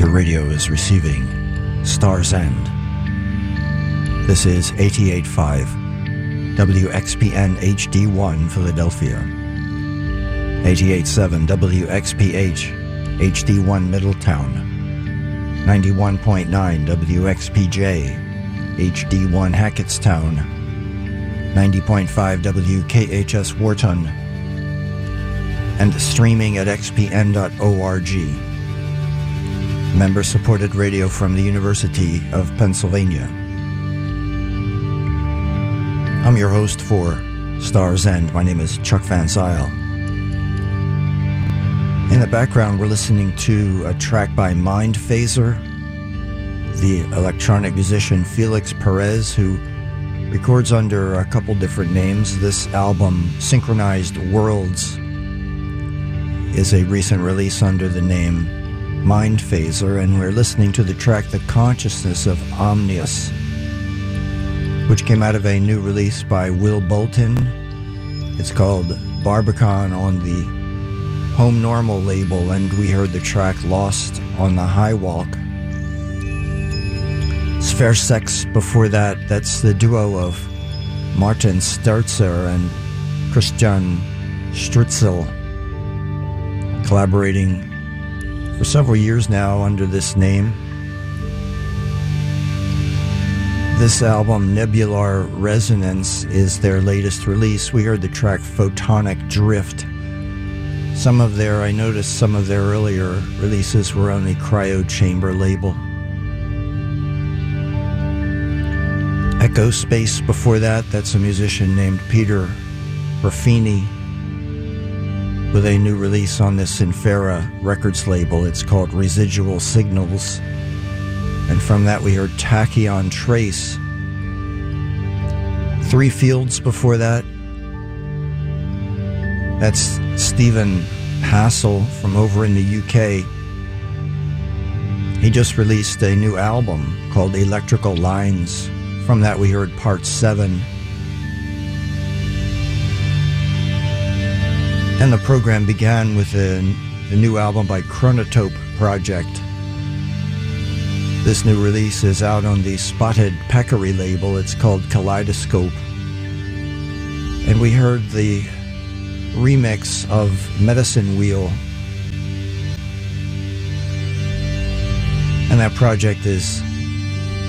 radio is receiving Star's End. This is 88.5 WXPN HD1 Philadelphia, 88.7 WXPH HD1 Middletown, 91.9 WXPJ HD1 Hackettstown, 90.5 WKHS Wharton, and streaming at xpn.org. Member-supported radio from the University of Pennsylvania. I'm your host for Star's End. My name is Chuck Van Zyl. In the background, we're listening to a track by Mind Phaser, the electronic musician Felix Perez, who records under a couple different names. This album, Synchronized Worlds, is a recent release under the name Mind Phaser, and we're listening to the track The Consciousness of Omnius, which came out of a new release by Will Bolton. It's called Barbican on the Home Normal label, and we heard the track Lost on the High Walk. Sphere Sex before that, that's the duo of Martin Sterzer and Christian Strutzel, collaborating for several years now under this name. This album, Nebular Resonance, is their latest release. We heard the track Photonic Drift. I noticed some of their earlier releases were on the Cryo Chamber label. Echo Space before that, that's a musician named Peter Ruffini, with a new release on the Sinfera Records label. It's called Residual Signals. And from that we heard Tachyon Trace. Three Fields before that. That's Stephen Hassel from over in the UK. He just released a new album called Electrical Lines. From that we heard Part 7. And the program began with the new album by Chronotope Project. This new release is out on the Spotted Peccary label. It's called Kaleidoscope. And we heard the remix of Medicine Wheel. And that project is